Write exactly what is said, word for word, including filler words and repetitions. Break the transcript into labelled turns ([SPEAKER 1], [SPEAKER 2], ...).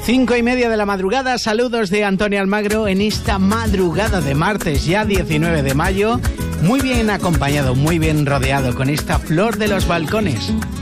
[SPEAKER 1] Cinco y media de la madrugada, saludos de Antonio Almagro en esta madrugada de martes, ya diecinueve de mayo, muy bien acompañado, muy bien rodeado con esta flor de los balcones.